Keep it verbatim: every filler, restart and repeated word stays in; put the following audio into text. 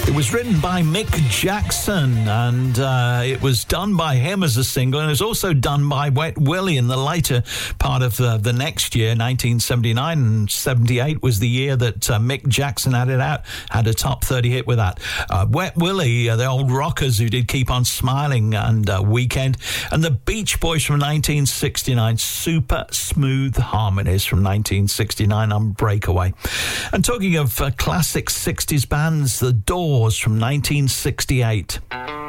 It was written by Mick Jackson, and uh, it was done by him as a single, and it was also done by Wet Willie in the later part of the, the next year, nineteen seventy-nine, and seventy-eight was the year that uh, Mick Jackson had it out, had a top thirty hit with that. Uh, Wet Willie, uh, the old rockers who did Keep on Smiling and uh, Weekend, and the Beach Boys from nineteen sixty-nine, Super Smooth Harmonies from nineteen sixty-nine on Breakaway. And talking of uh, classic sixties bands, The Doors from nineteen sixty-eight.